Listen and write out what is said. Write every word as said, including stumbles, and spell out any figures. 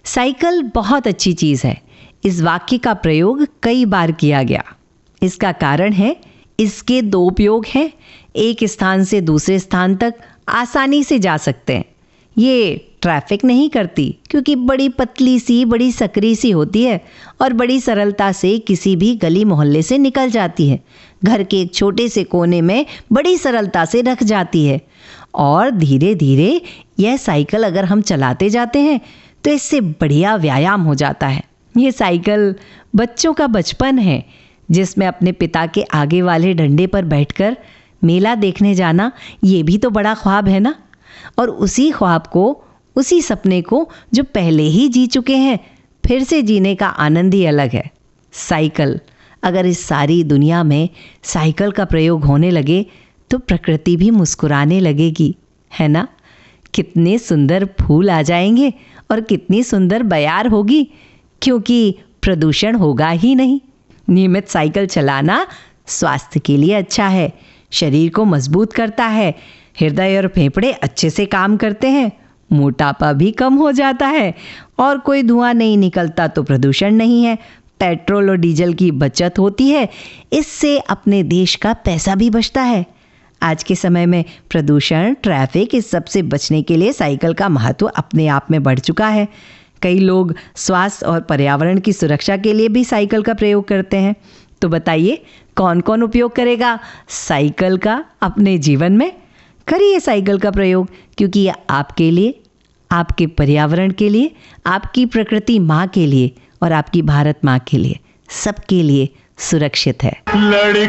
Cycle बहुत अच्छी चीज़ है। इस वाक्य का प्रयोग कई बार किया गया। इसका कारण है इसके दो उपयोग हैं। एक स्थान से दूसरे स्थान तक आसानी से जा सकते हैं। ये ट्रैफिक नहीं करती क्योंकि बड़ी पतली सी, बड़ी सकरी सी होती है और बड़ी सरलता से किसी भी गली मोहल्ले से निकल जाती है। घर के एक छोटे से कोने में बड़ी सरलता से रख जाती है और धीरे धीरे यह साइकिल अगर हम चलाते जाते हैं तो इससे बढ़िया व्यायाम हो जाता है। ये साइकिल बच्चों का बचपन है जिसमें अपने पिता के आगे वाले डंडे पर बैठकर मेला देखने जाना, ये भी तो बड़ा ख्वाब है ना। और उसी ख्वाब को, उसी सपने को जो पहले ही जी चुके हैं, फिर से जीने का आनंद ही अलग है। साइकिल, अगर इस सारी दुनिया में साइकिल का प्रयोग होने लगे तो प्रकृति भी मुस्कुराने लगेगी, है ना। कितने सुंदर फूल आ जाएंगे और कितनी सुंदर बयार होगी, क्योंकि प्रदूषण होगा ही नहीं। नियमित साइकिल चलाना स्वास्थ्य के लिए अच्छा है, शरीर को मजबूत करता है, हृदय और फेफड़े अच्छे से काम करते हैं, मोटापा भी कम हो जाता है और कोई धुआं नहीं निकलता तो प्रदूषण नहीं है। पेट्रोल और डीजल की बचत होती है, इससे अपने देश का पैसा भी बचता है। आज के समय में प्रदूषण, ट्रैफिक, इस सब से बचने के लिए साइकिल का महत्व अपने आप में बढ़ चुका है। कई लोग स्वास्थ्य और पर्यावरण की सुरक्षा के लिए भी साइकिल का प्रयोग करते हैं। तो बताइए, कौन कौन उपयोग करेगा साइकिल का अपने जीवन में? करिए साइकिल का प्रयोग, क्योंकि ये आपके लिए, आपके पर्यावरण के लिए, आपकी प्रकृति माँ के लिए और आपकी भारत माँ के लिए, सबके लिए सुरक्षित है।